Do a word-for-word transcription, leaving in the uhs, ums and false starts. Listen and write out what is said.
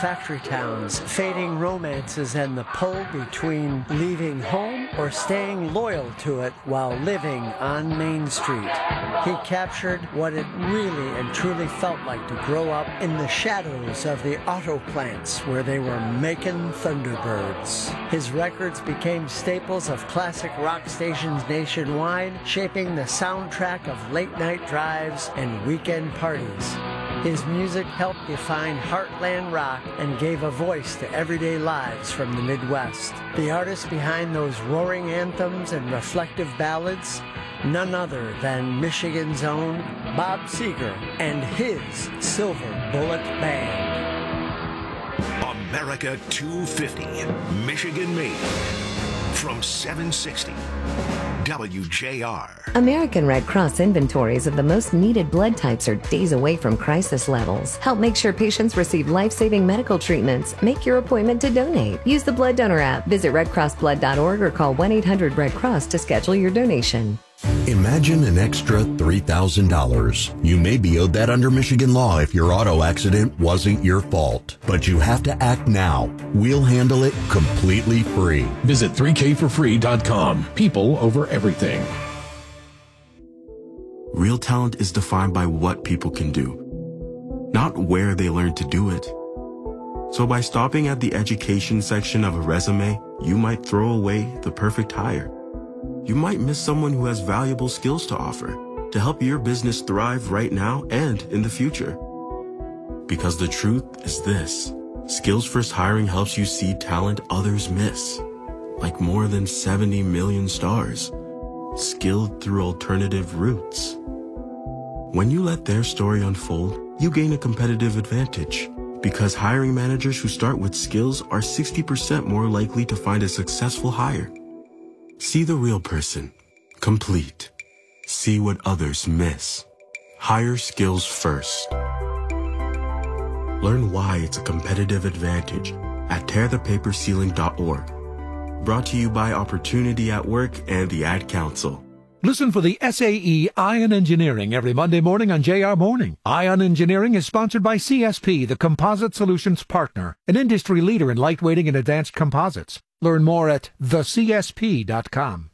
factory towns, fading romances, and the pull between leaving home or staying loyal to it while living on Main Street. He captured what it really and truly felt like to grow up in the shadows of the auto plants where they were making Thunderbirds. His records became staples of classic rock stations nationwide, shaping the soundtrack of late-night drives and weekend parties. His music helped define heartland rock and gave a voice to everyday lives from the Midwest. The artist behind those roaring anthems and reflective ballads, none other than Michigan's own Bob Seger and his Silver Bullet Band. America two fifty, Michigan made. From seven sixty, W J R. American Red Cross inventories of the most needed blood types are days away from crisis levels. Help make sure patients receive life-saving medical treatments. Make your appointment to donate. Use the Blood Donor app. Visit red cross blood dot org or call one eight hundred red cross to schedule your donation. Imagine an extra three thousand dollars. You may be owed that under Michigan law if your auto accident wasn't your fault. But you have to act now. We'll handle it completely free. Visit three k for free dot com. People over everything. Real talent is defined by what people can do, not where they learn to do it. So by stopping at the education section of a resume, you might throw away the perfect hire. You might miss someone who has valuable skills to offer to help your business thrive right now and in the future. Because the truth is this: Skills First Hiring helps you see talent others miss, like more than seventy million stars, skilled through alternative routes. When you let their story unfold, you gain a competitive advantage, because hiring managers who start with skills are sixty percent more likely to find a successful hire. See the real person. Complete. See what others miss. Hire skills first. Learn why it's a competitive advantage at tear the paper ceiling dot org. Brought to you by Opportunity at Work and the Ad Council. Listen for the S A E Ion Engineering every Monday morning on J R Morning. Ion Engineering is sponsored by C S P, the Composite Solutions Partner, an industry leader in lightweighting and advanced composites. Learn more at the c s p dot com.